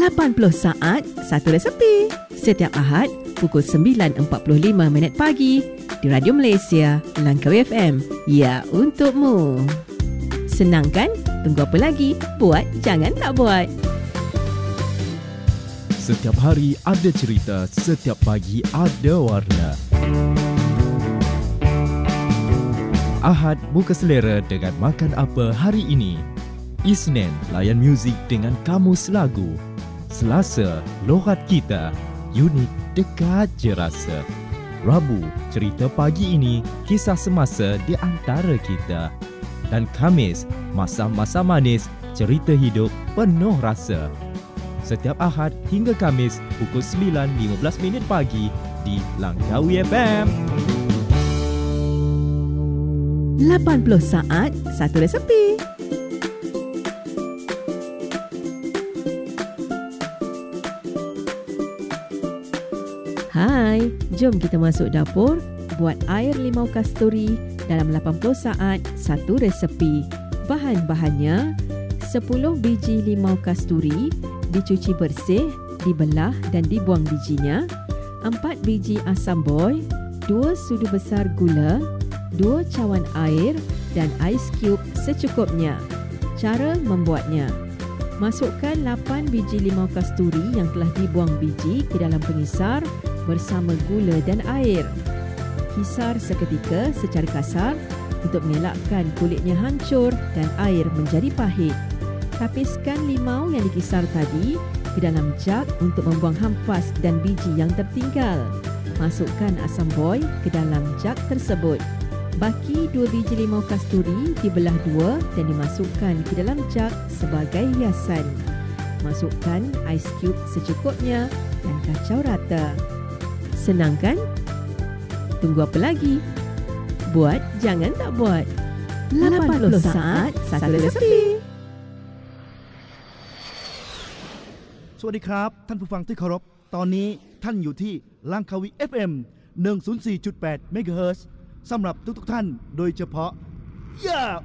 80 saat, satu resepi. Setiap Ahad, pukul 9.45 pagi di Radio Malaysia, Langkawi FM. Ya, untukmu. Senang kan? Tunggu apa lagi? Buat jangan tak buat. Setiap hari ada cerita, setiap pagi ada warna. Ahad buka selera dengan makan apa hari ini. Isnin layan muzik dengan kamus lagu. Selasa loghat kita, unik dekat je rasa. Rabu cerita pagi ini, kisah semasa di antara kita. Dan Khamis masa-masa manis, cerita hidup penuh rasa. Setiap Ahad hingga Khamis pukul 9.15 pagi di Langkawi FM. 80 saat, satu resepi. Hai, jom kita masuk dapur buat air limau kasturi dalam 80 saat, satu resepi. Bahan-bahannya: 10 biji limau kasturi dicuci bersih, dibelah dan dibuang bijinya, 4 biji asam boy, 2 sudu besar gula, 2 cawan air dan ais cube secukupnya. Cara membuatnya: masukkan 8 biji limau kasturi yang telah dibuang biji ke dalam pengisar bersama gula dan air. Kisar seketika secara kasar untuk mengelakkan kulitnya hancur dan air menjadi pahit. Tapiskan limau yang dikisar tadi ke dalam jug untuk membuang hampas dan biji yang tertinggal. Masukkan asam boy ke dalam jug tersebut. Baki 2 biji limau kasturi dibelah 2 dan dimasukkan ke dalam jug sebagai hiasan. Masukkan ais cube secukupnya dan kacau rata. Senang kan? Tunggu apa lagi? Buat jangan tak buat. 80 saat, satu resepi. สวัสดีครับท่านผู้ฟังที่เคารพตอนนี้ท่านอยู่ที่ลังคาวี FM 104.8 เมกะเฮิรตซ์สำหรับทุกท่านโดยเฉพาะ